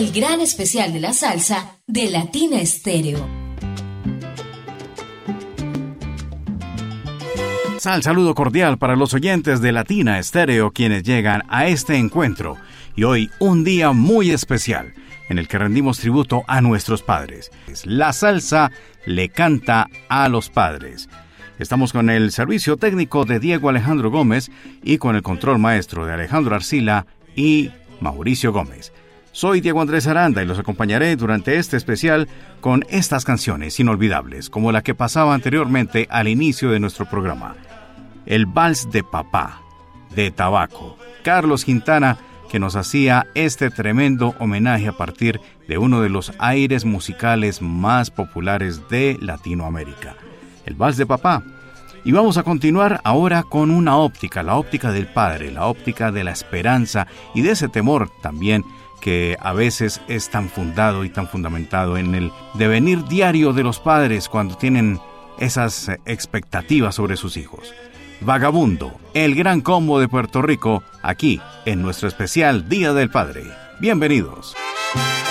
el gran especial de la salsa de Latina Estéreo. Saludo cordial para los oyentes de Latina Estéreo quienes llegan a este encuentro y hoy un día muy especial en el que rendimos tributo a nuestros padres. La salsa le canta a los padres. Estamos con el servicio técnico de Diego Alejandro Gómez y con el control maestro de Alejandro Arcila y Mauricio Gómez. Soy Diego Andrés Aranda y los acompañaré durante este especial con estas canciones inolvidables, como la que pasaba anteriormente al inicio de nuestro programa. El Vals de Papá, de Tabaco. Carlos Quintana, que nos hacía este tremendo homenaje a partir de uno de los aires musicales más populares de Latinoamérica. El Vals de Papá. Y vamos a continuar ahora con una óptica, la óptica del padre, la óptica de la esperanza y de ese temor también que a veces es tan fundado y tan fundamentado en el devenir diario de los padres cuando tienen esas expectativas sobre sus hijos. Vagabundo, el gran combo de Puerto Rico, aquí en nuestro especial Día del Padre. Bienvenidos.